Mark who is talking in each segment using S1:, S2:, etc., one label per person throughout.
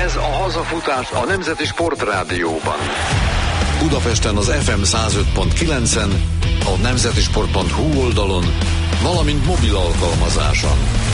S1: Ez a Hazafutás a Nemzeti Sportrádióban.
S2: Budapesten az FM 105.9-en, a nemzetisport.hu oldalon, valamint mobil alkalmazáson.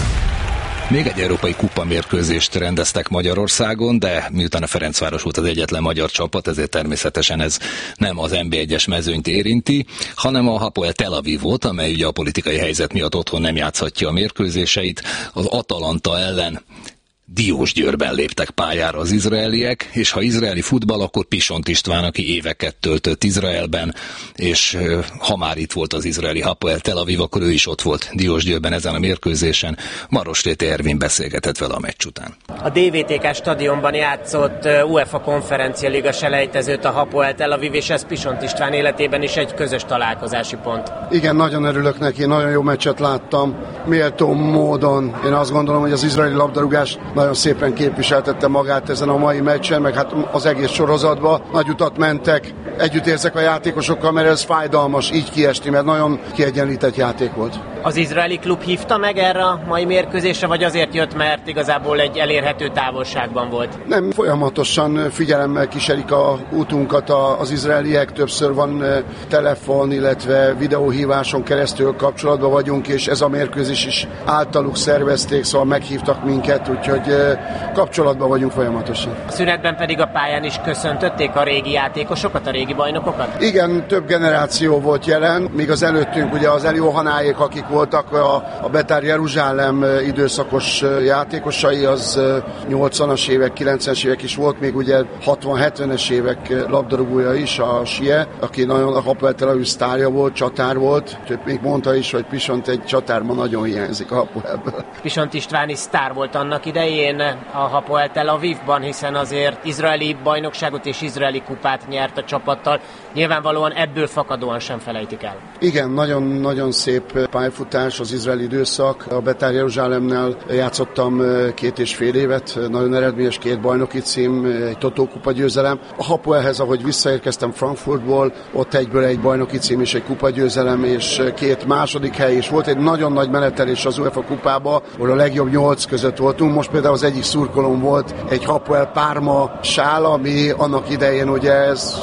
S3: Még egy európai kupamérkőzést rendeztek Magyarországon, de miután a Ferencváros volt az egyetlen magyar csapat, ezért természetesen ez nem az NB1-es mezőnyt érinti, hanem a Hapoel Tel Avivot, amely ugye a politikai helyzet miatt otthon nem játszhatja a mérkőzéseit. Az Atalanta ellen Diósgyőrben léptek pályára az izraeliek, és ha izraeli futball, akkor Pisont István, aki éveket töltött Izraelben, és ha már itt volt az izraeli Hapoel Tel Aviv, akkor ő is ott volt Diósgyőrben ezen a mérkőzésen. Marosréti Ervin beszélgetett vele a meccs után.
S4: A DVTK stadionban játszott UEFA Konferencia Liga selejtezőt a Hapoel Tel Aviv, és ez Pisont István életében is egy közös találkozási pont.
S5: Igen, nagyon örülök neki, nagyon jó meccset láttam. Méltó módon én azt gondolom, hogy az izraeli labdarúgás nagyon szépen képviseltette magát ezen a mai meccsen, meg hát az egész sorozatban. Nagy utat mentek, együtt érzek a játékosokkal, mert ez fájdalmas így kiesni, mert nagyon kiegyenlített játék volt.
S4: Az izraeli klub hívta meg erre a mai mérkőzésre, vagy azért jött, mert igazából egy elérhető távolságban volt?
S5: Nem, folyamatosan figyelemmel kísérik a útunkat az izraeliek, többször van telefon, illetve videóhíváson keresztül kapcsolatban vagyunk, és ez a mérkőzés is általuk szervezték, szóval meghívtak minket, úgyhogy kapcsolatban vagyunk folyamatosan.
S4: A szünetben pedig a pályán is köszöntötték a régi játékosokat, a régi bajnokokat?
S5: Igen, több generáció volt jelen, míg az előttünk ugye az Elio Hanáék, akik voltak a Betar Jeruzsálem időszakos játékosai, az 80-as évek, 90-es évek is volt, még ugye 60-70-es évek labdarúgója is, a Sie, aki nagyon a Hapoel Tel Aviv sztárja volt, csatár volt, több még mondta is, hogy Pisont egy csatárban nagyon hiányzik a Hapoelből.
S4: Pisont István is sztár volt annak idején a Hapoel Tel Avivban, hiszen azért izraeli bajnokságot és izraeli kupát nyert a csapattal. Nyilvánvalóan ebből fakadóan sem felejtik el.
S5: Igen, nagyon-nagyon szép pályafutás az izraeli időszak. A Betar Jeruzsálemnál játszottam 2,5 évet, nagyon eredményes 2 bajnoki cím, egy Totó kupa győzelem. A Hapoelhez, ahogy visszaérkeztem Frankfurtból, ott egyből egy bajnoki cím és egy kupa győzelem, és 2 második hely, és volt egy nagyon nagy menetelés az UEFA kupába, ahol a legjobb 8 között voltunk. Most például az egyik szurkolón volt egy Hapoel Parma sál, ami annak idején ugye ez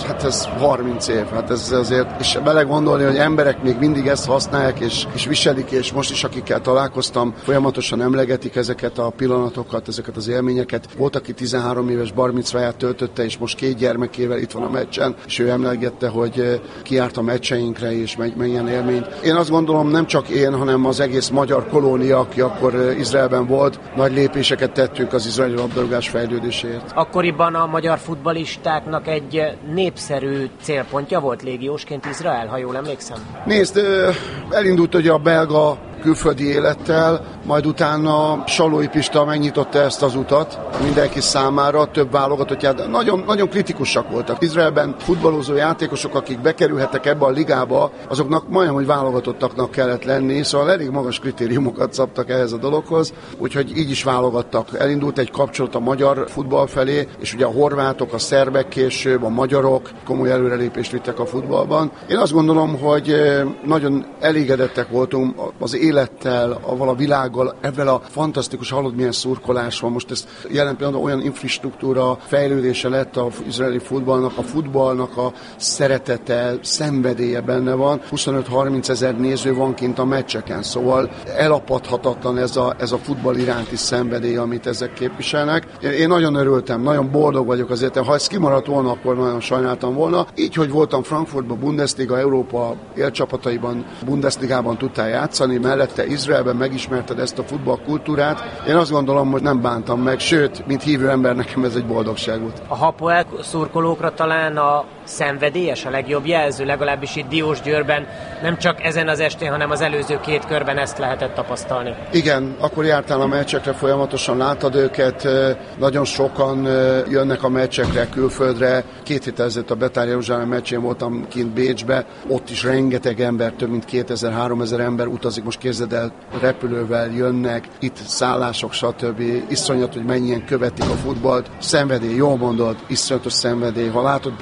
S5: 30 év, hát ez azért, és belegondolni, hogy emberek még mindig ezt használják, és viselik, és most is akikkel találkoztam, folyamatosan emlegetik ezeket a pillanatokat, ezeket az élményeket. Volt, aki 13 éves bar micváját töltötte, és most 2 gyermekével itt van a meccsen, és ő emlegette, hogy kijárt a meccseinkre, és milyen élményt. Én azt gondolom, nem csak én, hanem az egész magyar kolónia, aki akkor Izraelben volt, nagy lépéseket tettünk az izraeli labdarúgás fejlődéséért.
S4: Akkoriban a magyar futballistáknak egy népszerű célpontja volt légiósként Izrael, ha jól emlékszem?
S5: Nézd, elindult ugye a belga külföldi élettel, majd utána Salói Pista megnyitotta ezt az utat mindenki számára, több válogatottját. Nagyon, nagyon kritikusak voltak. Izraelben futballozó játékosok, akik bekerülhettek ebbe a ligába, azoknak majdnem, hogy válogatottaknak kellett lenni, szóval elég magas kritériumokat szabtak ehhez a dologhoz, úgyhogy így is válogattak. Elindult egy kapcsolat a magyar futball felé, és ugye a horvátok, a szerbek később, a magyarok komoly előrelépést vittek a futballban. Én azt gondolom, hogy nagyon elégedettek voltunk az élettel, a világgal, ebben a fantasztikus, hallod, milyen szurkolás van. Most ez jelen pillanatban olyan infrastruktúra fejlődése lett az izraeli futballnak a szeretete, szenvedélye benne van. 25-30 ezer néző van kint a meccseken, szóval elapadhatatlan ez a futball iránti szenvedély, amit ezek képviselnek. Én nagyon örültem, nagyon boldog vagyok azért, ha ez kimaradt volna, akkor nagyon sajnáltam volna. Így, hogy voltam Frankfurtban, Bundesliga, Európa élcsapataiban, Bundesligában tudtál játszani, mellette Izraelben megismerted ezt a futballkultúrát. Én azt gondolom, hogy nem bántam meg, sőt, mint hívő ember nekem ez egy boldogság volt.
S4: A Hapoel szurkolókra talán a szenvedélyes a legjobb jelző, legalábbis itt Diósgyőrben nem csak ezen az estén, hanem az előző 2 körben ezt lehetett tapasztalni.
S5: Igen, akkor jártál a meccsekre, folyamatosan láttad őket, nagyon sokan jönnek a meccsekre, külföldre. 2 héttel ezelőtt a Betar Jeruzsálem meccsén voltam kint Bécsbe, ott is rengeteg ember, több mint 2000-3000 ember utazik, most képzeld el, repülővel jönnek, itt szállások, stb. Iszonyat, hogy mennyien követik a futballt. Szenvedély, jól mondod, iszonyatos szenvedély. Ha látod például most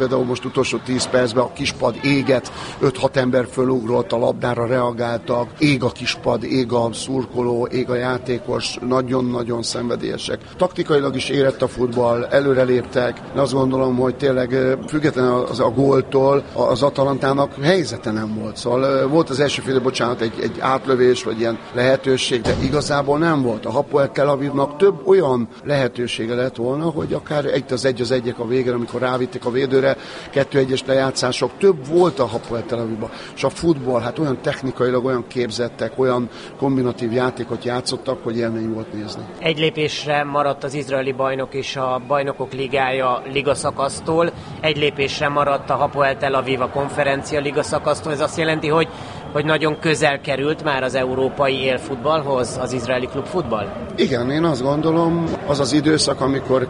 S5: utolsó 10 percben a kispad éget, 5-6 ember fölugrott, a labdára reagáltak, ég a kispad, ég a szurkoló, ég a játékos, nagyon-nagyon szenvedélyesek. Taktikailag is érett a futball, előreléptek, de azt gondolom, hogy tényleg függetlenül a góltól az Atalantának helyzete nem volt. Szóval volt az első fél, egy átlövés, vagy ilyen lehetőség, de igazából nem volt. A Hapoel Tel Avivnak több olyan lehetősége lett volna, hogy akár az egyek a végén, amikor rávitték a védőre, 2-1-es lejátszások, több volt a Hapoel Tel Avivban. És a futball, hát olyan technikailag, olyan képzettek, olyan kombinatív játékot játszottak, hogy élmény volt nézni.
S4: Egy lépésre maradt az izraeli bajnok és a Bajnokok Ligája ligaszakasztól, egy lépésre maradt a Hapoel Tel Aviv a Konferencia ligaszakasztól. Ez azt jelenti, hogy nagyon közel került már az európai élfutballhoz az izraeli klubfutball?
S5: Igen, én azt gondolom, az az időszak, amikor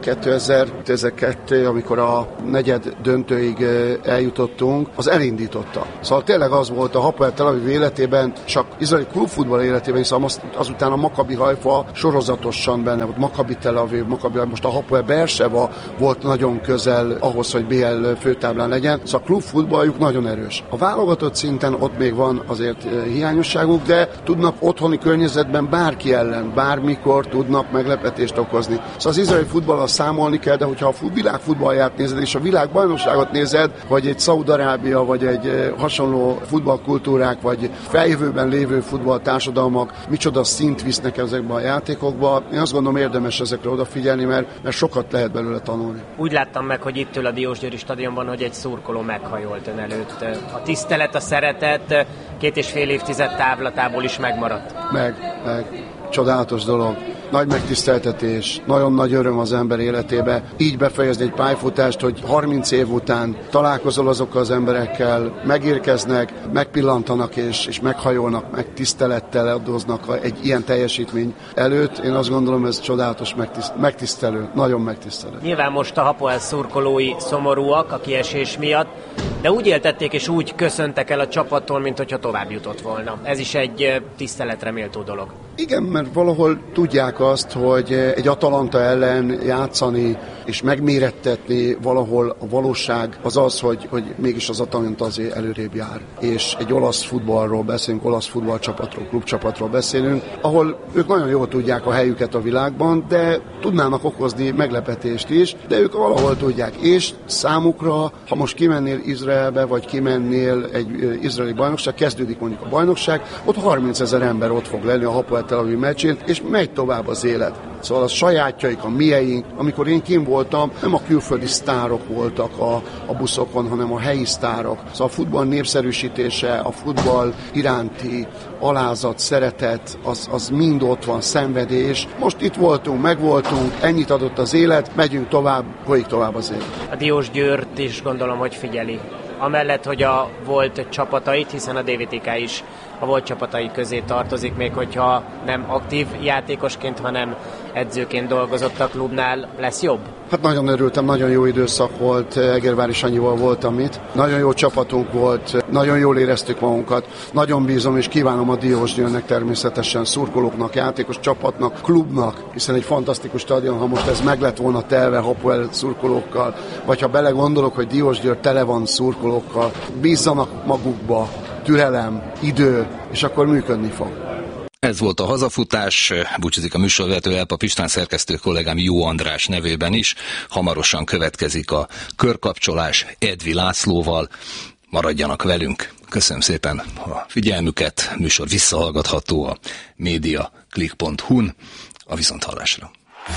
S5: 2012, amikor a negyed döntőig eljutottunk, az elindította. Szóval tényleg az volt a Hapoel Tel Aviv életében, csak izraeli klubfutball életében, hiszen azután a Maccabi Haifa sorozatosan benne volt, Maccabi Tel Aviv, most a Hapoel Beerseva volt nagyon közel ahhoz, hogy BL főtáblán legyen, szóval a klubfutballjuk nagyon erős. A válogatott szinten ott még van azért hiányosságuk, de tudnak otthoni környezetben bárki ellen, bármikor tudnak meglepetést okozni. Szóval az izraeli futballal számolni kell, de hogyha a világfutballját nézed, és a világbajnokságot nézed, vagy egy Szaúd-Arábia, vagy egy hasonló futballkultúrák, vagy feljövőben lévő futballtársadalmak micsoda szint visznek ezekbe a játékokba, én azt gondolom érdemes ezekre odafigyelni, mert sokat lehet belőle tanulni.
S4: Úgy láttam meg, hogy itt a Diósgyőri stadionban, hogy egy szurkoló meghajolt ön előtt. A tisztelet, a szeretet 2,5 évtized távlatából is megmaradt.
S5: Meg. Csodálatos dolog. Nagy megtiszteltetés, nagyon nagy öröm az ember életébe. Így befejezni egy pályafutást, hogy 30 év után találkozol azokkal az emberekkel, megérkeznek, megpillantanak és meghajolnak, meg tisztelettel adóznak egy ilyen teljesítmény előtt. Én azt gondolom, ez csodálatos, megtisztelő, nagyon megtisztelő.
S4: Nyilván most a Hapoel szurkolói szomorúak a kiesés miatt, de úgy éltették és úgy köszöntek el a csapattól, mint hogyha tovább jutott volna. Ez is egy tiszteletre méltó dolog.
S5: Igen, mert valahol tudják azt, hogy egy Atalanta ellen játszani és megmérettetni valahol a valóság az, hogy mégis az Atalanta azért előrébb jár. És egy olasz futballról beszélünk, olasz futballcsapatról, klubcsapatról beszélünk, ahol ők nagyon jól tudják a helyüket a világban, de tudnának okozni meglepetést is, de ők valahol tudják. És számukra, ha most kimennél Izraelbe, vagy kimennél egy izraeli bajnokság, kezdődik mondjuk a bajnokság, ott 30 000 ember ott fog lenni a Hapoel Tel Aviv meccsén, és megy tovább az élet. Szóval a sajátjaik, a mieink, amikor én kint voltam, nem a külföldi sztárok voltak a buszokon, hanem a helyi sztárok. Szóval a futball népszerűsítése, a futball iránti alázat, szeretet, az mind ott van, szenvedés. Most itt voltunk, megvoltunk, ennyit adott az élet, megyünk tovább, folyik tovább az élet.
S4: A Diósgyőrt is gondolom, hogy figyeli. Amellett, hogy a volt csapatait, hiszen a DVTK is a volt csapatai közé tartozik, még hogyha nem aktív játékosként, hanem edzőként dolgozott a klubnál, lesz jobb?
S5: Hát nagyon örültem, nagyon jó időszak volt, Egervári Sanyival voltam itt. Nagyon jó csapatunk volt, nagyon jól éreztük magunkat. Nagyon bízom és kívánom a Diósgyőrnek természetesen, szurkolóknak, játékos csapatnak, klubnak, hiszen egy fantasztikus stadion, ha most ez meg lett volna telve Hapoel szurkolókkal, vagy ha belegondolok, hogy Diósgyőr tele van szurkolókkal, bízzanak magukba, türelem, idő, és akkor működni fog.
S3: Ez volt a hazafutás, búcsúzik a műsorvezető Elpap István, szerkesztő kollégám Jó András nevében is. Hamarosan következik a körkapcsolás Edvi Lászlóval. Maradjanak velünk. Köszönöm szépen a figyelmüket. Műsor visszahallgatható a mediaclick.hu-n. A viszonthallásra.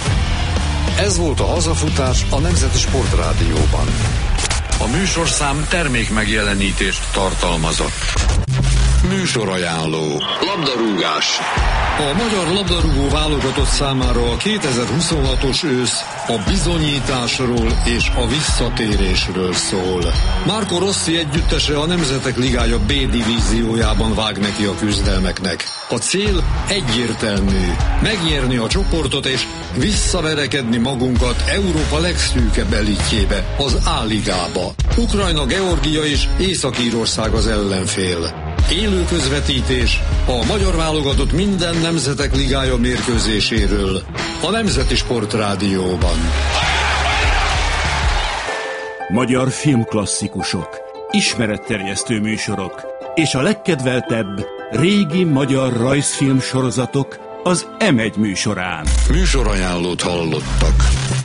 S2: Ez volt a hazafutás a Nemzeti Sportrádióban. A műsorszám termék megjelenítést tartalmazott. Műsorajánló. Labdarúgás. A magyar labdarúgó válogatott számára a 2026-os ősz a bizonyításról és a visszatérésről szól. Marco Rossi együttese a Nemzetek Ligája B divíziójában vág neki a küzdelmeknek. A cél egyértelmű: megnyerni a csoportot és visszaverekedni magunkat Európa legszűkebb elitjébe, az A-ligába. Ukrajna, Georgia és Észak-Írország az ellenfél. Élő közvetítés a magyar válogatott minden Nemzetek Ligája mérkőzéséről a Nemzeti Sportrádióban.
S6: magyar filmklasszikusok, ismeretterjesztő műsorok és a legkedveltebb régi magyar rajzfilm sorozatok az M1 műsorán.
S2: Műsorajánlót hallottak.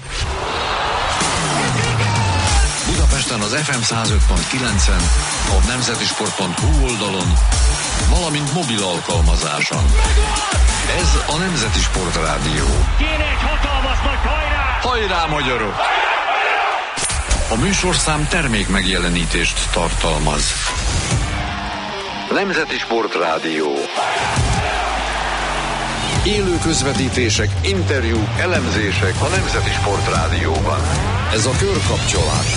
S2: Budapesten az FM 105.9-en, a nemzetisport.hu oldalon, valamint mobil alkalmazáson. Ez a Nemzeti Sport Rádió.
S7: Kéne egy hatalmas nagy hajrá!
S2: Hajrá, magyarok! A műsorszám termék megjelenítést tartalmaz.
S1: Nemzeti Sport Rádió.
S2: Élő közvetítések, interjúk, elemzések
S1: A Nemzeti Sport Rádióban.
S2: Ez a körkapcsolás.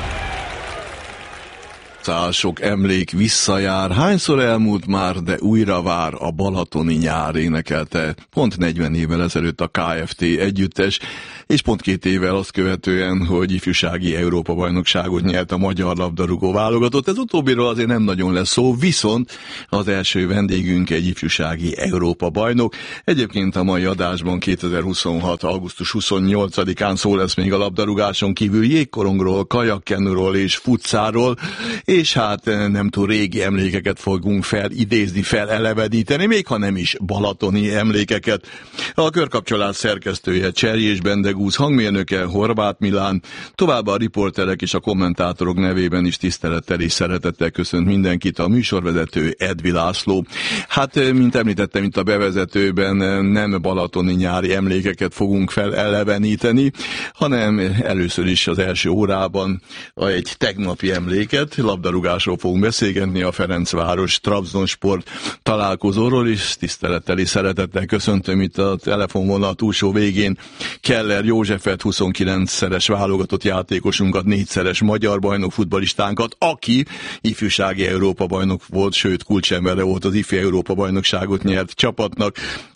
S8: Sok emlék visszajár, hányszor elmúlt már, de újra vár a balatoni nyár, énekelte pont 40 évvel ezelőtt a KFT együttes, és pont 2 évvel azt követően, hogy ifjúsági Európa-bajnokságot nyert a magyar labdarúgó válogatott. Ez utóbbiról azért nem nagyon lesz szó, viszont az első vendégünk egy ifjúsági Európa-bajnok. Egyébként a mai adásban 2026. augusztus 28-án szó lesz még a labdarúgáson kívül jégkorongról, kajakkenúról és futszáról, és hát nem túl régi emlékeket fogunk felidézni, felelevedíteni, még ha nem is balatoni emlékeket. A körkapcsolás szerkesztője Cserjés Bendegúz, hangmérnöke Horváth Milán, továbbá a riporterek és a kommentátorok nevében is tisztelettel és szeretettel köszönt mindenkit a műsorvezető Edvi László. Hát, mint említettem itt a bevezetőben, nem balatoni nyári emlékeket fogunk feleleveníteni, hanem először is az első órában egy tegnapi emléket, labdarúgásról fogunk beszélgetni, a Ferencváros Trabzonspor találkozóról, és tisztelettel és szeretettel köszöntöm itt a telefonvonal túlsó végén Keller Józsefet, 29-szeres válogatott játékosunkat, 4-szeres magyar bajnok futballistánkat, aki ifjúsági Európa bajnok volt, sőt kulcsembere volt az ifjú Európa bajnokságot nyert csapatnak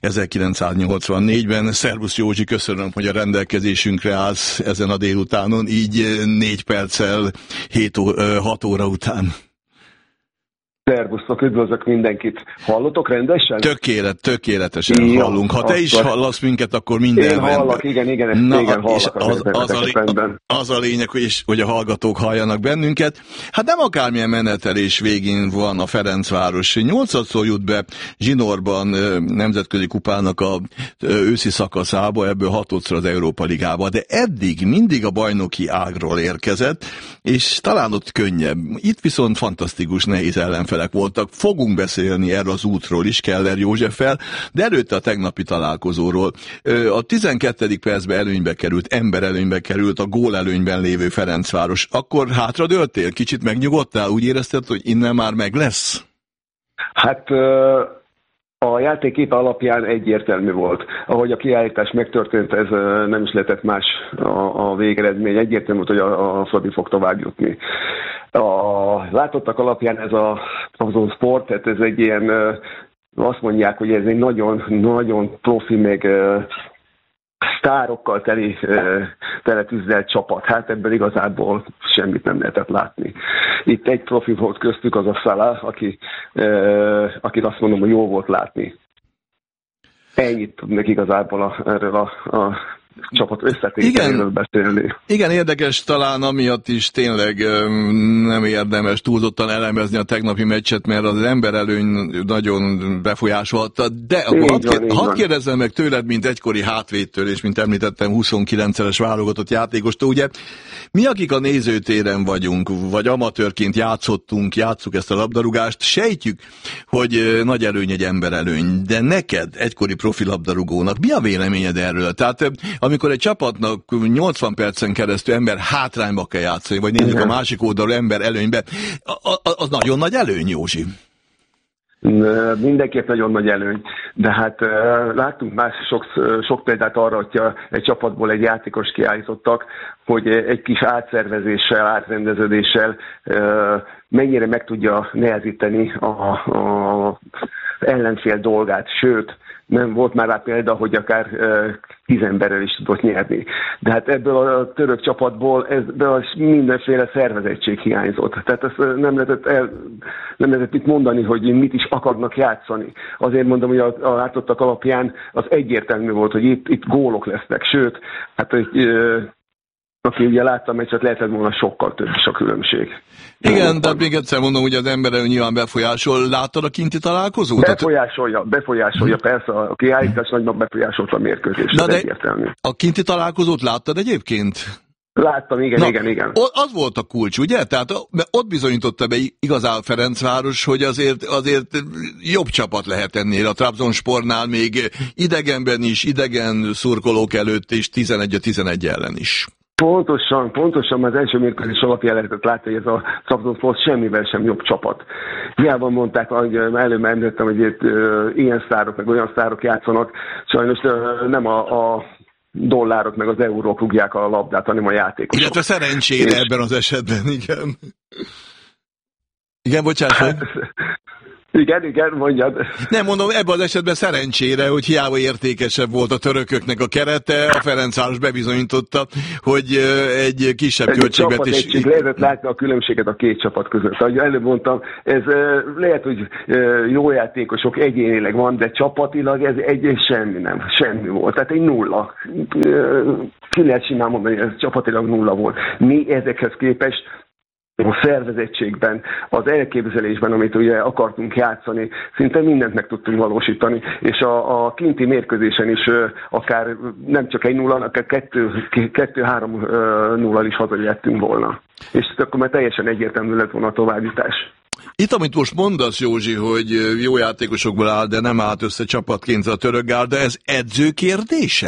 S8: 1984-ben. Szervusz Józsi, köszönöm, hogy a rendelkezésünkre állsz ezen a délutánon, így 4 perccel 6 óra után.
S9: Szervusztok, üdvözlök mindenkit. Hallotok rendesen?
S8: Tökéletesen hallunk. Ha te is hallasz minket, akkor minden rendben.
S9: Én hallak, igen, hallak.
S8: Az a lényeg, hogy a hallgatók halljanak bennünket. Hát nem akármilyen menetelés végén van a Ferencváros. 8-szor jut be zsinórban nemzetközi kupának a őszi szakaszába, ebből 6-szor az Európa Ligába, de eddig mindig a bajnoki ágról érkezett, és talán ott könnyebb. Itt viszont fantasztikus, nehéz ellenfelek voltak. Fogunk beszélni erről az útról is Keller Józseffel, de előtte a tegnapi találkozóról. A 12. percben emberelőnybe került a gólelőnyben lévő Ferencváros. Akkor hátradőltél? Kicsit megnyugodtál? Úgy érezted, hogy innen már meg lesz?
S9: Hát a játékképe alapján egyértelmű volt. Ahogy a kiállítás megtörtént, ez nem is lehetett más a végeredmény. Egyértelmű volt, hogy a Fradi fog tovább jutni. A látottak alapján ez a Trabzonspor, tehát ez egy ilyen, azt mondják, hogy ez egy nagyon profi, meg sztárokkal teletűzelt csapat. Hát ebből igazából semmit nem lehetett látni. Itt egy profi volt köztük, az a Salah, akit azt mondom, hogy jó volt látni. Ennyit tudnék igazából erről a csapat összetételéről beszélni.
S8: Igen, érdekes talán amiatt is tényleg nem érdemes túlzottan elemezni a tegnapi meccset, mert az emberelőny nagyon befolyásolta, de akkor hadd kérdezzem meg tőled, mint egykori hátvédtől, és mint említettem, 29-es válogatott játékostól, ugye mi, akik a nézőtéren vagyunk, vagy amatőrként játsszuk ezt a labdarúgást, sejtjük, hogy nagy előny egy emberelőny, de neked, egykori profi labdarúgónak, mi a véleményed erről? Tehát amikor egy csapatnak 80 percen keresztül ember hátrányba kell játszani, vagy nézzük a másik oldalról ember előnybe, az nagyon nagy előny, Józsi.
S9: Mindenképp nagyon nagy előny, de hát láttunk már sok példát arra, hogyha egy csapatból egy játékos kiállítottak, hogy egy kis átszervezéssel, átrendeződéssel mennyire meg tudja nehezíteni a ellenfél dolgát, sőt, nem volt már rá példa, hogy akár 10 emberrel is tudott nyerni. De hát ebből a török csapatból ebből mindenféle szervezettség hiányzott. Tehát ezt nem lehetett itt mondani, hogy mit is akarnak játszani. Azért mondom, hogy a látottak alapján az egyértelmű volt, hogy itt gólok lesznek. Sőt, hát aki ugye látta a meccset, lehetett volna sokkal több is a különbség.
S8: Igen, de még egyszer mondom, hogy az embere nyilván befolyásol. Láttad a kinti találkozót?
S9: Befolyásolja, persze, a kiállítás nagyban befolyásolta a mérkőzést.
S8: Na de a kinti találkozót láttad egyébként?
S9: Láttam, igen.
S8: Az volt a kulcs, ugye? Tehát ott bizonyította be igazán Ferencváros, hogy azért jobb csapat lehet ennél. A Trabzonspornál még idegenben is, idegen szurkolók előtt és 11-11 ellen is.
S9: Pontosan az első mérkőzés alapján lehetett látni, hogy ez a Trabzonspor semmivel sem jobb csapat. Hiába mondták, ahogy előbb említettem, hogy itt ilyen sztárok, meg olyan sztárok játszanak, sajnos nem a dollárok meg az eurók rúgják a labdát, hanem a játékosok.
S8: Illetve szerencsére ebben az esetben, igen. Igen, bocsáss meg.
S9: Igen, mondjad.
S8: Nem mondom, ebben az esetben szerencsére, hogy hiába értékesebb volt a törököknek a kerete, a Ferencváros bebizonyította, hogy egy kisebb költségvetés...
S9: Lehetett látni a különbséget a két csapat között. Ahogy előbb mondtam, ez lehet, hogy jó játékosok egyénileg van, de csapatilag ez semmi volt. Tehát egy nulla. Ki lehet simán mondani, hogy ez csapatilag nulla volt. Mi ezekhez képest a szervezettségben, az elképzelésben, amit ugye akartunk játszani, szinte mindent meg tudtunk valósítani, és a kinti mérkőzésen is akár nem csak 1-0, akár 2-3-0-al is hazajöttünk volna. És akkor már teljesen egyértelmű lett volna a továbbjutás.
S8: Itt, amit most mondasz, Józsi, hogy jó játékosokból áll, de nem állt össze csapatként a török gárda, ez edző kérdése?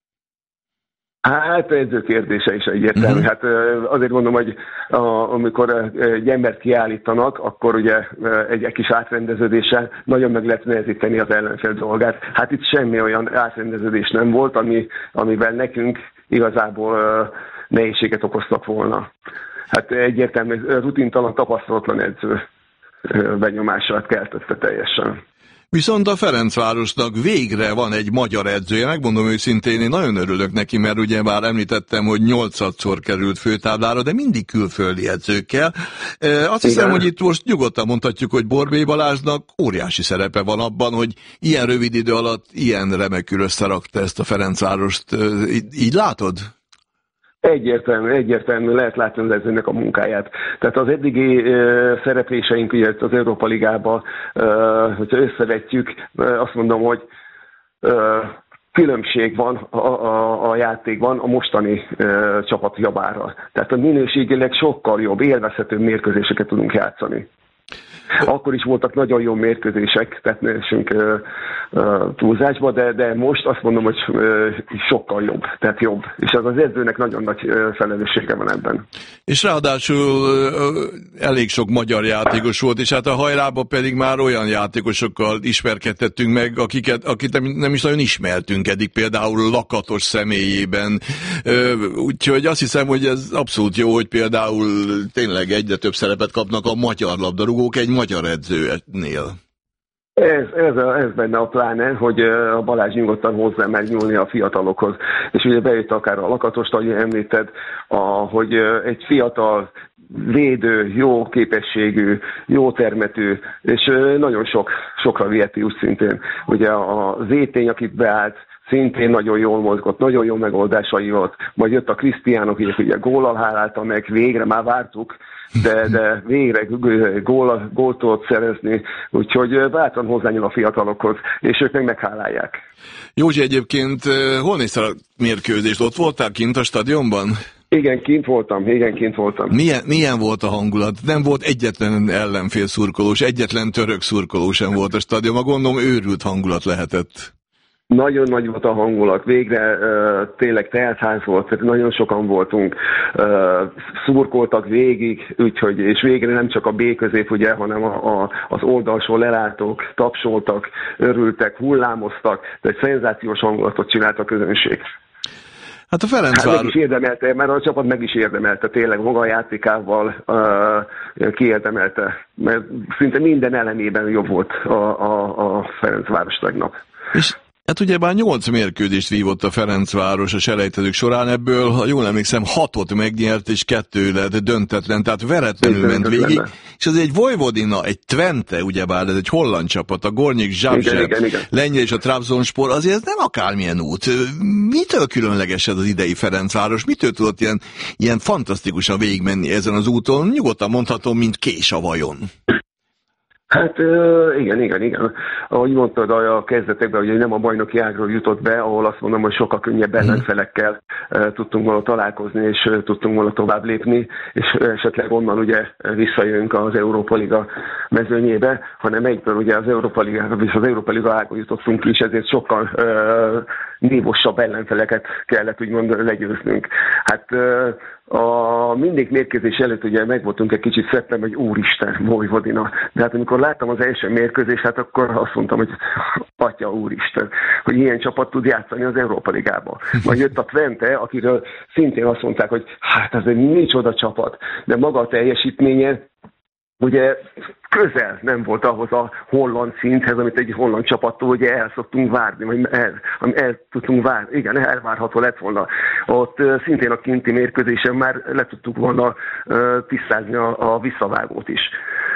S9: Hát edző kérdése is egyértelmű. Hát azért mondom, hogy amikor egy embert kiállítanak, akkor ugye egy kis átrendeződéssel nagyon meg lehet nehezíteni az ellenfél dolgát. Hát itt semmi olyan átrendeződés nem volt, amivel nekünk igazából nehézséget okoztak volna. Hát egyértelmű, rutintalan, tapasztalatlan edző benyomását keltette teljesen.
S8: Viszont a Ferencvárosnak végre van egy magyar edzője, megmondom őszintén, én nagyon örülök neki, mert ugye már említettem, hogy 8-szor került főtáblára, de mindig külföldi edzőkkel. Azt hiszem, hogy itt most nyugodtan mondhatjuk, hogy Borbély Balázsnak óriási szerepe van abban, hogy ilyen rövid idő alatt ilyen remekül összerakta ezt a Ferencvárost. Így látod?
S9: Egyértelmű, lehet látni az edzőnek a munkáját. Tehát az eddigi szerepléseink ugye az Európa Ligában, hogyha összevetjük, azt mondom, hogy különbség van a játékban a mostani csapat javára. Tehát a minőségileg sokkal jobb, élvezhető mérkőzéseket tudunk játszani. Akkor is voltak nagyon jó mérkőzések, tehát ne esünk túlzásba, de most azt mondom, hogy sokkal jobb, tehát jobb. És az edzőnek nagyon nagy felelőssége van ebben.
S8: És ráadásul elég sok magyar játékos volt, és hát a hajrában pedig már olyan játékosokkal ismerkedtettünk meg, akit nem is nagyon ismertünk eddig, például Lakatos személyében. Úgyhogy azt hiszem, hogy ez abszolút jó, hogy például tényleg egyre több szerepet kapnak a magyar labdarúgók egy magyar edzőnél.
S9: Ez benne a pláne, hogy a Balázs nyugodtan hozzá megnyúlni a fiatalokhoz. És ugye bejött akár a Lakatost, ahogy említed, hogy egy fiatal, védő, jó képességű, jó termetű, és nagyon sokra viheti úgy szintén. Ugye a Zétény, akit beállt, szintén nagyon jól mozgott, nagyon jó megoldásai volt. Majd jött a Krisztiánok, ugye góllal hálálta meg, végre már vártuk, de végre gólt tudott szerezni, úgyhogy bátran hozzányúl a fiatalokhoz, és ők meg meghálálják.
S8: Józsi, egyébként hol néztél a mérkőzést? Ott voltál kint a stadionban?
S9: Igen, kint voltam.
S8: Milyen volt a hangulat? Nem volt egyetlen ellenfél szurkolós, egyetlen török szurkoló sem volt a stadionban. Gondolom őrült hangulat lehetett.
S9: Nagyon nagy volt a hangulat, végre tényleg teltház volt, nagyon sokan voltunk, szurkoltak végig, úgyhogy, és végre nem csak a B közép, ugye, hanem az oldalsó lelátók tapsoltak, örültek, hullámoztak, de egy szenzációs hangulatot csinált a közönség.
S8: Hát a Ferencváros...
S9: meg is érdemelte, mert a csapat meg is érdemelte, tényleg maga a játékával kiérdemelte, mert szinte minden elemében jobb volt a Ferencváros tegnap.
S8: Hát ugyebár 8 mérkőzést vívott a Ferencváros a selejtezők során, ebből, ha jól emlékszem, 6-ot megnyert, és 2 lett döntetlen, tehát veretlenül ment végig. És ez egy Vojvodina, egy Twente, ugyebár ez egy holland csapat, a Gornik Zagreb, Lengyel és a Trabzonspor, azért ez nem akármilyen út. Mitől különleges ez az idei Ferencváros? Mitől tudott ilyen fantasztikusan végigmenni ezen az úton? Nyugodtan mondhatom, mint kés a vajon.
S9: Hát igen. Ahogy mondtad a kezdetekben, hogy nem a bajnoki ágról jutott be, ahol azt mondom, hogy sokkal könnyebb ellenfelekkel tudtunk volna találkozni, és tudtunk volna tovább lépni, és esetleg onnan ugye visszajönk az Európa Liga mezőnyébe, hanem egyből ugye az Európa Liga ágon jutottunk ki, és ezért sokkal nívosabb ellenfeleket kellett úgymond legyőznünk. Hát mindig mérkőzés előtt ugye megvoltunk egy kicsit szeptem, hogy úristen, Vojvodina. De hát amikor láttam az első mérkőzést, hát akkor azt mondtam, hogy atya úristen, hogy ilyen csapat tud játszani az Európa Ligában. Majd jött a Twente, akiről szintén azt mondták, hogy hát ez egy micsoda csapat, de maga a teljesítménye ugye közel nem volt ahhoz a holland szinthez, amit egy holland csapattól ugye el szoktunk várni, vagy el tudtunk várni, igen, elvárható lett volna. Ott szintén a kinti mérkőzésen már le tudtuk volna tisztázni a visszavágót is.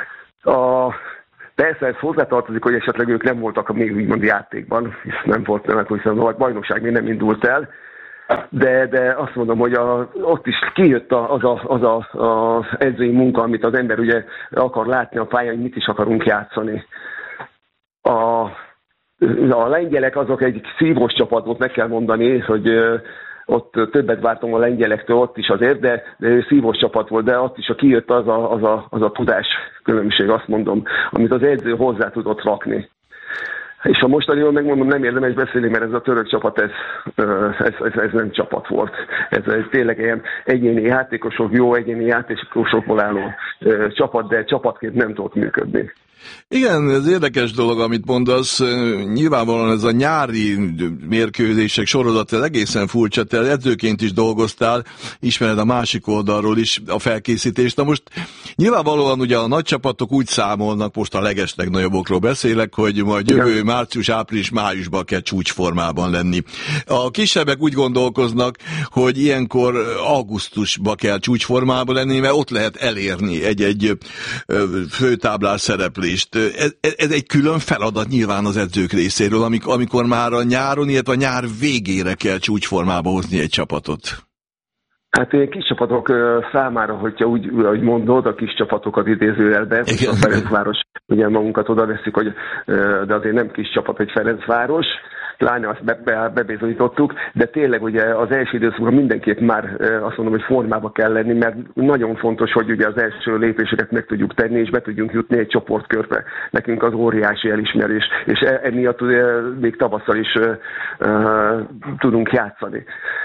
S9: Persze ez hozzátartozik, hogy esetleg ők nem voltak még úgymond játékban, hisz nem volt, hiszen a bajnokság még nem indult el, de azt mondom, hogy ott is kijött az edzői munka, amit az ember ugye akar látni a pályán, hogy mit is akarunk játszani. A lengyelek azok egy szívós csapat volt, meg kell mondani, hogy ott többet vártam a lengyelektől ott is azért, de szívós csapat volt, de ott is kijött az a tudás különbség, azt mondom, amit az edző hozzá tudott rakni. És a mostaniról megmondom, nem érdemes beszélni, mert ez a török csapat, ez nem csapat volt. Ez tényleg ilyen egyéni játékosok, jó egyéni játékosokból álló csapat, de csapatként nem tudott működni.
S8: Igen, ez érdekes dolog, amit mondasz. Nyilvánvalóan ez a nyári mérkőzések sorozat, ez egészen furcsa, te edzőként is dolgoztál, ismered a másik oldalról is a felkészítést. Na most nyilvánvalóan ugye a nagy csapatok úgy számolnak, most a legeslegnagyobbokról beszélek, hogy majd jövő március, április, májusban kell csúcsformában lenni. A kisebbek úgy gondolkoznak, hogy ilyenkor augusztusban kell csúcsformában lenni, mert ott lehet elérni egy főtáblás szereplést. Ez egy külön feladat nyilván az edzők részéről, amikor már a nyáron, illetve a nyár végére kell csúcsformába hozni egy csapatot.
S9: Hát kis csapatok számára, hogyha úgy, ahogy mondod, a kis csapatokat idézőjelben, a Ferencváros, ugye magunkat oda veszik, hogy de azért nem kis csapat egy Ferencváros, pláne azt bebizonyítottuk, de tényleg ugye az első időszakban mindenképp már azt mondom, hogy formába kell lenni, mert nagyon fontos, hogy ugye az első lépéseket meg tudjuk tenni, és be tudjunk jutni egy csoportkörbe. Nekünk az óriási elismerés, és emiatt még tavasszal is tudunk játszani.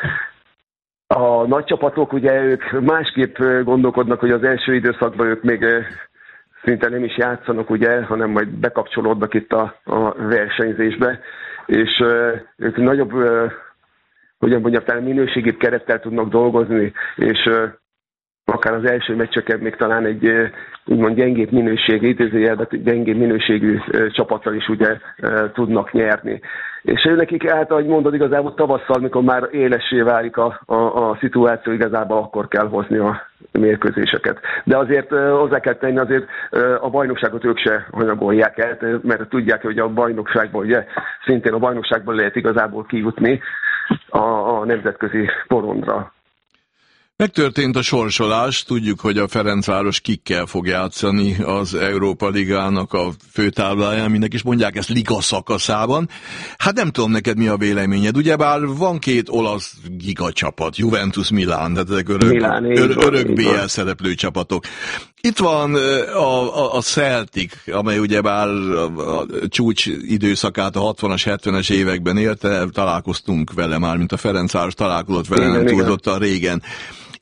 S9: A nagy csapatok, ugye ők másképp gondolkodnak, hogy az első időszakban ők még szinte nem is játszanak, ugye, hanem majd bekapcsolódnak itt a versenyzésbe, és ők nagyobb, hogyan mondjam, talán minőségibb kerettel tudnak dolgozni, és akár az első meccseken még talán egy úgymond gyengébb minőségű, idézőjelben gyengébb minőségű csapattal is ugye tudnak nyerni. És nekik ahogy mondod, igazából tavasszal, mikor már élessé válik a szituáció, igazából akkor kell hozni a mérkőzéseket. De azért hozzá kell tenni, azért a bajnokságot ők se hanyagolják el, mert tudják, hogy a bajnokságból, ugye szintén a bajnokságból lehet igazából kijutni a nemzetközi porondra.
S8: Megtörtént a sorsolás, tudjuk, hogy a Ferencváros kikkel fog játszani az Európa Ligának a főtábláján, mindenki is mondják ezt liga szakaszában. Hát nem tudom neked mi a véleményed, ugyebár van 2 olasz gigacsapat, Juventus, Milán, tehát ezek örök BL szereplő csapatok. Itt van a Celtic, amely ugyebár a csúcs időszakát a 60-as, 70-es években élte, találkoztunk vele már, mint a Ferencváros találkozott vele, nem túlzottan régen.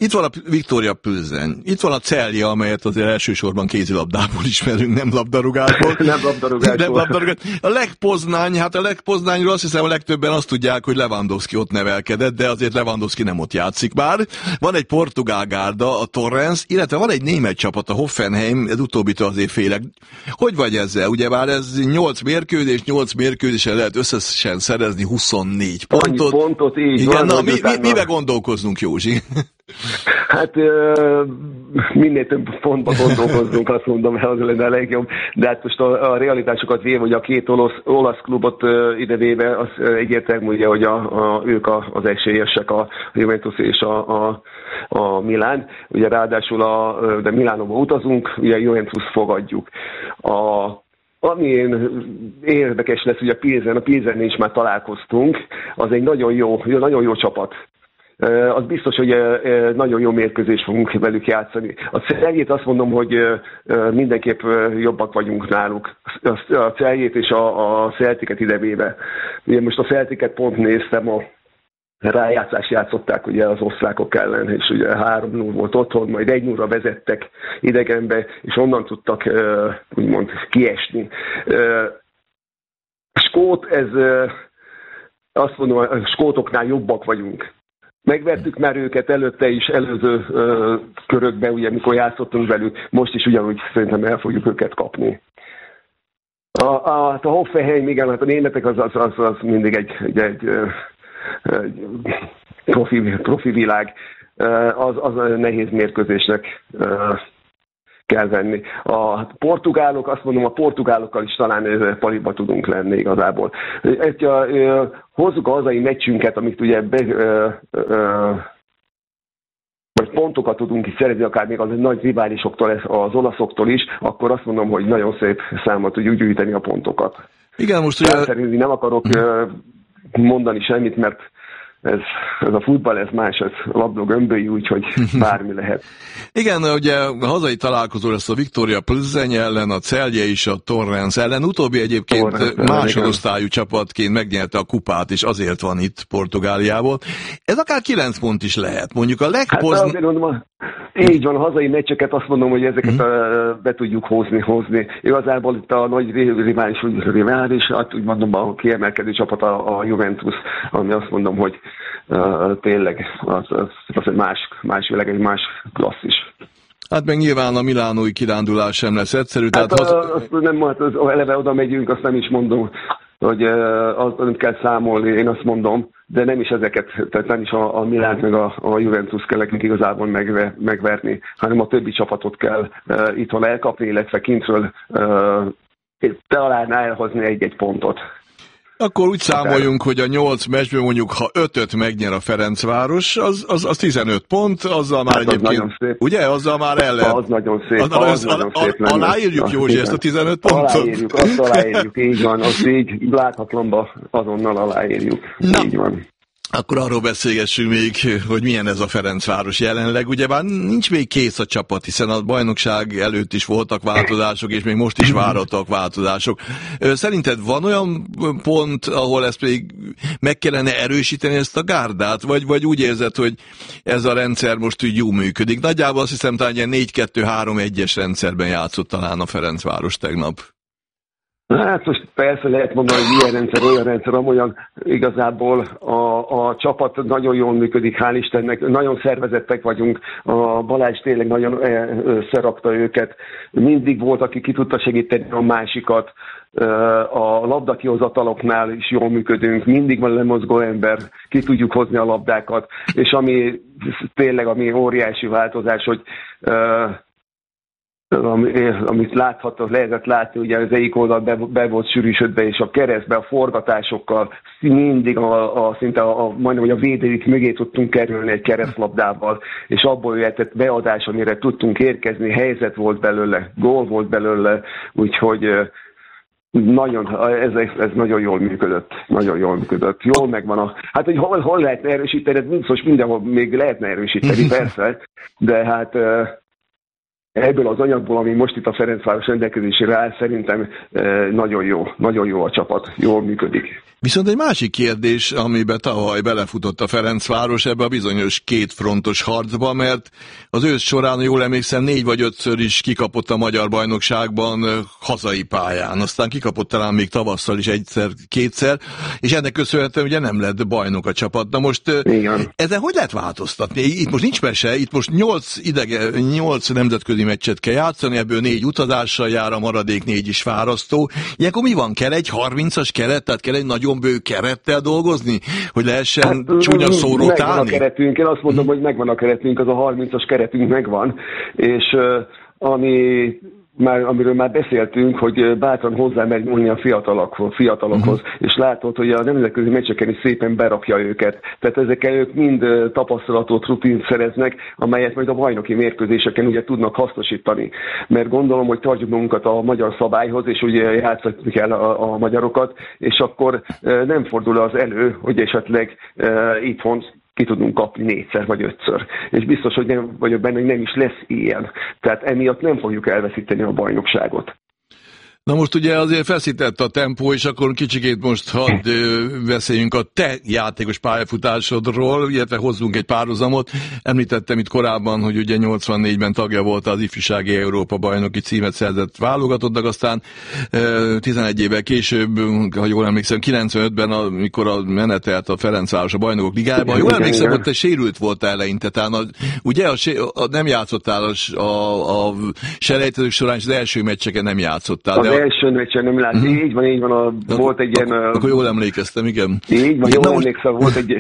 S8: Itt van a Viktória Plzeň, itt van a Celje, amelyet azért elsősorban kézilabdából ismerünk, nem labdarúgásból.
S9: Nem labdarúgásból.
S8: A Lech Poznány, hát a Lech Poznányról azt hiszem a legtöbben azt tudják, hogy Lewandowski ott nevelkedett, de azért Lewandowski nem ott játszik már. Van egy portugál gárda, a Torrens, illetve van egy német csapat, a Hoffenheim, ez utóbbitől azért félek. Hogy vagy ezzel? Ugyebár ez 8 mérkőzésen lehet összesen szerezni 24 pontot.
S9: Annyi pontot, így
S8: igen,
S9: van.
S8: Mibe gondolkozzunk, Józsi?
S9: Hát minél több pontba gondolkozzunk, azt mondom, az lenne a legjobb. De hát most a realitásokat véve, hogy a két olasz klubot idevéve, az egyértelmű, ugye, hogy ők az esélyesek, a Juventus és a Milán. Ugye ráadásul de Milánóba utazunk, ugye a Juventus fogadjuk. Ami érdekes lesz, hogy a Pilzennél is már találkoztunk, az egy nagyon jó csapat. Az biztos, hogy nagyon jó mérkőzést fogunk velük játszani. A Celjét azt mondom, hogy mindenképp jobbak vagyunk náluk. A Celjét és a Celtiket idevéve. Ugye most a Celtiket pont néztem, a rájátszást játszották ugye az osztrákok ellen, és ugye 3-0 volt otthon, majd 1-0-ra vezettek idegenbe, és onnan tudtak úgymond kiesni. Skót, azt mondom, a skótoknál jobbak vagyunk. Megvertük már őket előtte is, előző körökben, ugye, amikor játszottunk velük, most is ugyanúgy szerintem el fogjuk őket kapni. A Hoffenheim, igen, hát a németek az mindig egy profi világ, az nehéz mérkőzésnek kell venni. A portugálok, azt mondom, a portugálokkal is talán paliba tudunk lenni igazából. Hozzuk a hazai meccsünket, amit ugye vagy pontokat tudunk is szerezni, akár még az nagy riválisoktól, az olaszoktól is, akkor azt mondom, hogy nagyon szép számot tudjuk gyűjteni a pontokat.
S8: Igen, most ugye...
S9: Nem akarok mondani semmit, mert ez a futball, ez más, ez labda gömbölyű, úgyhogy bármi lehet.
S8: Igen, ugye a hazai találkozó lesz a Viktória Plzeň ellen, a Celje és a Torrens ellen. Utóbbi egyébként másodosztályú csapatként megnyerte a kupát, és azért van itt Portugáliából. Ez akár 9 pont is lehet. Mondjuk a
S9: így van, a hazai meccseket azt mondom, hogy ezeket be tudjuk hozni. Igazából itt a nagy rivális, hát úgy mondom, a kiemelkedő csapat a Juventus, ami azt mondom, hogy tényleg az egy más világ, egy más klasszis.
S8: Hát meg nyilván a milánói kirándulás sem lesz egyszerű.
S9: Hát eleve oda megyünk, azt nem is mondom, hogy azt nem kell számolni, én azt mondom, de nem is ezeket, tehát nem is a Milánt meg a Juventus kell nekünk igazából megverni, hanem a többi csapatot kell itthon elkapni, illetve kintről talán elhozni egy-egy pontot.
S8: Akkor úgy számoljunk, hogy a 8 meccsből mondjuk, ha 5-öt megnyer a Ferencváros, az 15 pont, azzal már egyébként, ugye? Azzal már el lehet.
S9: Az nagyon szép.
S8: Aláírjuk, Józsi, ezt a 15 pontot?
S9: Aláírjuk, így van, azt így láthatlanba azonnal aláírjuk. Így van.
S8: Akkor arról beszélgessünk még, hogy milyen ez a Ferencváros jelenleg. Ugyebár nincs még kész a csapat, hiszen a bajnokság előtt is voltak változások, és még most is várhatóak változások. Szerinted van olyan pont, ahol ezt még meg kellene erősíteni ezt a gárdát? Vagy úgy érzed, hogy ez a rendszer most úgy jó működik? Nagyjából azt hiszem, talán ilyen 4-2-3-1-es rendszerben játszott talán a Ferencváros tegnap.
S9: Hát most persze lehet mondani, hogy ilyen rendszer, olyan rendszer, amolyan igazából a csapat nagyon jól működik, hál' Istennek, nagyon szervezettek vagyunk, a Balázs tényleg nagyon összerakta őket, mindig volt, aki ki tudta segíteni a másikat, a labdakihozataloknál is jól működünk, mindig van lemozgó ember, ki tudjuk hozni a labdákat, és ami óriási változás, hogy amit lehetett látni, ugye az egyik oldal be volt sűrűsödve, és a keresztbe, a forgatásokkal mindig szinte majdnem, hogy a védők mögé tudtunk kerülni egy keresztlabdával, és abból jöhetett beadás, amire tudtunk érkezni, helyzet volt belőle, gól volt belőle, úgyhogy ez nagyon jól működött. Nagyon jól működött. Jól megvan hát, hogy hol lehetne erősíteni, ez nincs, most mindenhol még lehetne erősíteni, persze, de hát ebből az anyagból, ami most itt a Ferencváros rendelkezésére áll, szerintem nagyon jó a csapat, jól működik.
S8: Viszont egy másik kérdés, amiben tavaly belefutott a Ferencváros ebbe a bizonyos kétfrontos harcba, mert az ősz során, jól emlékszem, 4 vagy 5-ször is kikapott a magyar bajnokságban hazai pályán. Aztán kikapott talán még tavasszal is egyszer-kétszer, és ennek köszönhetően ugye nem lett bajnok a csapat. Na most ezen hogy lehet változtatni? Itt most nincs mese, itt most 8 nemzetközi meccset kell játszani, ebből 4 utazással jár, a maradék 4 is fárasztó. Ilyenkor mi van? Kell egy 30-as keret, tehát kell egy nagyon bő kerettel dolgozni, hogy lehessen csúnya szórót állni?
S9: Megvan a keretünk, én azt mondom, hogy megvan a keretünk, az a 30-as keretünk megvan, és amiről már beszéltünk, hogy bátran hozzá megy nyúlni a fiatalokhoz, és látod, hogy a nemzetközi meccseken is szépen berakja őket. Tehát ezekkel ők mind tapasztalatot, rutint szereznek, amelyet majd a bajnoki mérkőzéseken ugye tudnak hasznosítani. Mert gondolom, hogy tartjuk magunkat a magyar szabályhoz, és ugye játszani kell a magyarokat, és akkor nem fordul az elő, hogy esetleg itthon ki tudunk kapni 4-szer vagy 5-ször. És biztos, hogy nem vagyok benne, hogy nem is lesz ilyen. Tehát emiatt nem fogjuk elveszíteni a bajnokságot.
S8: Na most ugye azért feszített a tempó, és akkor kicsikét most hadd beszéljünk a te játékos pályafutásodról, illetve hozzunk egy párhuzamot. Említettem itt korábban, hogy ugye 84-ben tagja volt az ifjúsági Európa bajnoki címet szerzett válogatottnak, aztán 11 évvel később, ha jól emlékszem, 95-ben, amikor menetelt a Ferencváros a Bajnokok Ligájában, ha jól emlékszem, ott te sérült volt eleinte, tehát ugye nem játszottál a selejtezők során, és az első meccseken nem játszottál.
S9: Az első meccsen nem lát. Így van, volt egy ilyen...
S8: Akkor jól emlékeztem, igen.
S9: Így van, jól emlékszem, volt egy...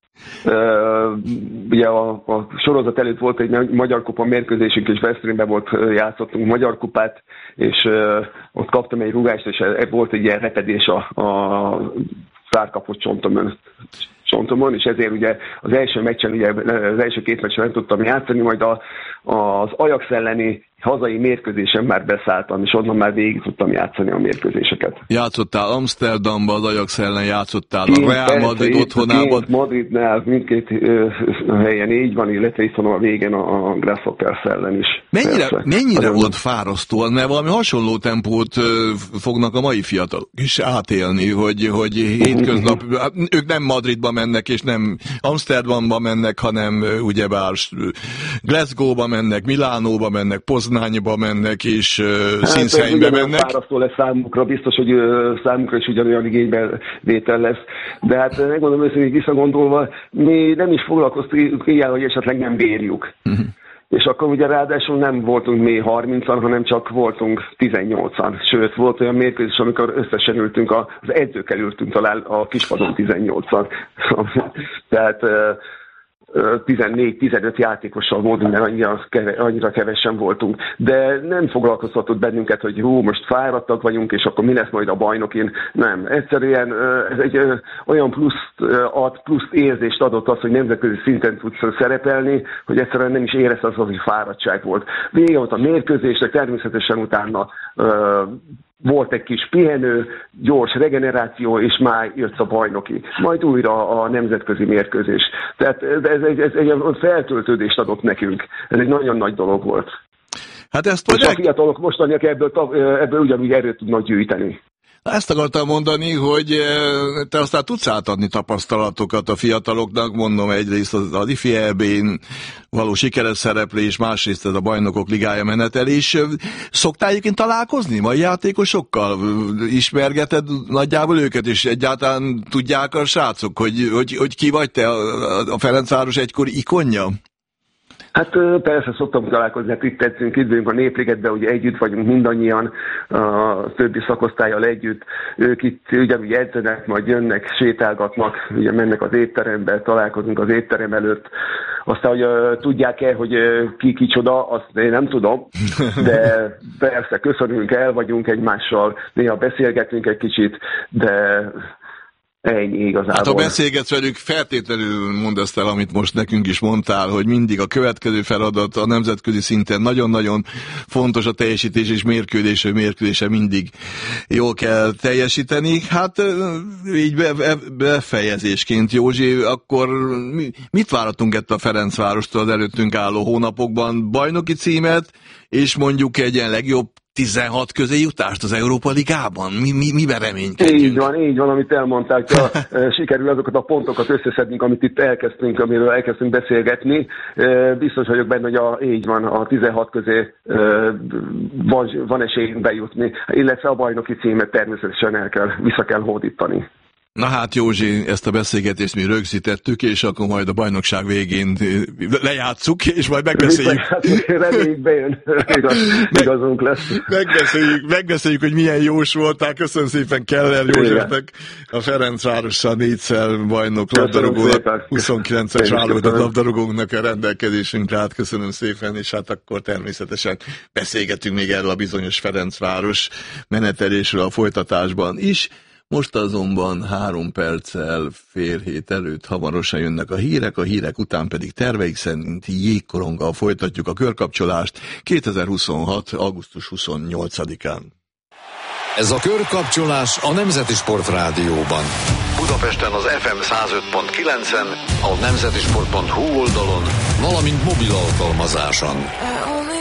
S9: ugye a sorozat előtt volt egy Magyar Kupa mérkőzésünk, és Veszprémben játszottunk Magyar Kupát, és ott kaptam egy rúgást, és volt egy ilyen repedés a szárkapott csontomon, és ezért ugye az első meccsen, ugye az első 2 meccsen nem tudtam játszani, majd az Ajax elleni hazai mérkőzésen már beszálltam, és onnan már végig tudtam játszani a mérkőzéseket.
S8: Játszottál Amsterdamba, az Ajax ellen játszottál a Real Madrid otthonában.
S9: Madridnál mindkét helyen így van, illetve itt van a végén a Grasshoppers ellen is.
S8: Mennyire volt fárasztó, mert valami hasonló tempót fognak a mai fiatalok is átélni, hogy hétköznap, ők nem Madridba mennek, és nem Amsterdamba mennek, hanem ugyebár Glasgow-ba mennek, Milánóba mennek, Poznányba mennek, és Színszhelybe mennek.
S9: Fárasztó lesz számukra, biztos, hogy számukra is ugyanolyan igénybevétel lesz. De hát megmondom őszintén, visszagondolva, mi nem is foglalkoztunk ilyen, hogy esetleg nem bírjuk. És akkor ugye ráadásul nem voltunk mi 30-an, hanem csak voltunk 18-an. Sőt, volt olyan mérkőzés, amikor összesen ültünk, az edzőkkel ültünk talán a kispadon 18-an. Tehát 14-15 játékossal voltunk, mert annyira kevesen voltunk. De nem foglalkoztatott bennünket, hogy most fáradtak vagyunk, és akkor mi lesz majd a bajnokin. Nem. Egyszerűen ez egy olyan plusz érzést adott az, hogy nemzetközi szinten tudsz szerepelni, hogy egyszerűen nem is érezte az, hogy fáradtság volt. Vége volt a mérkőzésnek, természetesen utána volt egy kis pihenő, gyors regeneráció, és már jött a bajnoki. Majd újra a nemzetközi mérkőzés. Tehát ez egy feltöltődést adott nekünk. Ez egy nagyon nagy dolog volt.
S8: Hát ezt
S9: és a fiatalok mostaniak ebből ugyanúgy erőt tudnak gyűjteni.
S8: Ezt akartam mondani, hogy te aztán tudsz átadni tapasztalatokat a fiataloknak, mondom, egyrészt az IFI EB-n való sikeres szereplés, másrészt ez a Bajnokok Ligája menetelés. Szoktál egyébként találkozni mai játékosokkal? Ismergeted nagyjából őket, és egyáltalán tudják a srácok, hogy ki vagy te, a Ferencváros egykori ikonja?
S9: Hát persze szoktam találkozni, hát itt tetszünk, itt vagyunk a Népligetben, ugye együtt vagyunk mindannyian, a többi szakosztállyal együtt, ők itt ugyanúgy edzenek, majd jönnek, sétálgatnak, ugye mennek az étterembe, találkozunk az étterem előtt. Aztán, hogy tudják-e, hogy ki kicsoda, azt én nem tudom, de persze köszönünk, el vagyunk egymással, néha beszélgetünk egy kicsit, de Ennyi igazából.
S8: Hát ha beszélgetsz velük, feltétlenül mondd ezt el, amit most nekünk is mondtál, hogy mindig a következő feladat a nemzetközi szinten nagyon-nagyon fontos a teljesítés, és mérkőzése mindig jól kell teljesíteni. Hát így befejezésként, Józsi, akkor mit várhatunk ettől a Ferencvárostól az előttünk álló hónapokban? Bajnoki címet, és mondjuk egy ilyen legjobb 16 közé jutást az Európa Ligában? Miben reménykedjünk?
S9: Így van, amit elmondták, sikerül azokat a pontokat összeszedni, amit itt amiről elkezdtünk beszélgetni. Biztos vagyok benne, hogy így van, a 16 közé van esélyünk bejutni, illetve a bajnoki címet természetesen vissza kell hódítani.
S8: Na hát Józsi, ezt a beszélgetést mi rögzítettük, és akkor majd a bajnokság végén lejátsszuk, és majd megbeszéljük.
S9: Reméljük bejön, igazunk lesz.
S8: Megbeszéljük, hogy milyen jós voltál. Köszönöm szépen Keller Józsefnek, a Ferencvárossal 4-szer bajnok labdarúgónak, 29-es válogatott labdarúgónknak a rendelkezésünkre. Hát köszönöm szépen, és hát akkor természetesen beszélgetünk még erről a bizonyos Ferencváros menetelésről a folytatásban is. Most azonban 3 perccel 6:30 előtt hamarosan jönnek a hírek után pedig terveik szerint jégkoronggal folytatjuk a körkapcsolást 2026. augusztus 28-án.
S2: Ez a körkapcsolás a Nemzeti Sport Rádióban. Budapesten az FM 105.9-en, a nemzetisport.hu oldalon, valamint mobil alkalmazáson.